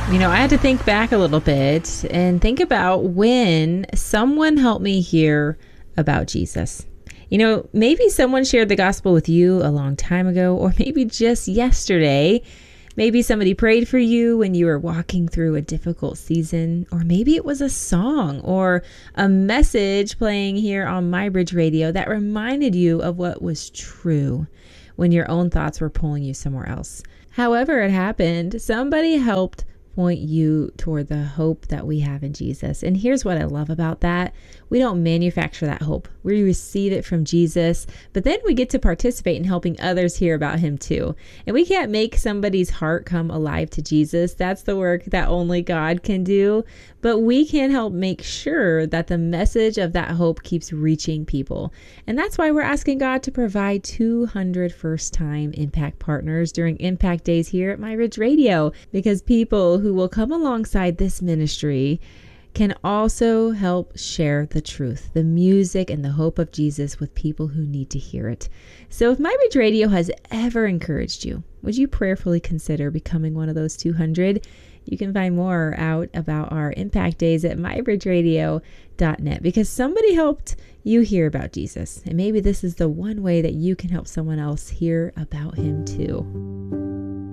I had to think back a little bit and think about when someone helped me hear about Jesus. Maybe someone shared the gospel with you a long time ago, or maybe just yesterday. Maybe somebody prayed for you when you were walking through a difficult season, or maybe it was a song or a message playing here on MyBridge Radio that reminded you of what was true when your own thoughts were pulling you somewhere else. However it happened, somebody helped point you toward the hope that we have in Jesus. And here's what I love about that. We don't manufacture that hope. We receive it from Jesus, but then we get to participate in helping others hear about him too. And we can't make somebody's heart come alive to Jesus. That's the work that only God can do. But we can help make sure that the message of that hope keeps reaching people. And that's why we're asking God to provide 200 first-time Impact partners during Impact Days here at MyBridge Radio, because people who will come alongside this ministry can also help share the truth, the music, and the hope of Jesus with people who need to hear it. So if MyBridge Radio has ever encouraged you, would you prayerfully consider becoming one of those 200? You can find more out about our Impact Days at mybridgeradio.net, because somebody helped you hear about Jesus. And maybe this is the one way that you can help someone else hear about him too.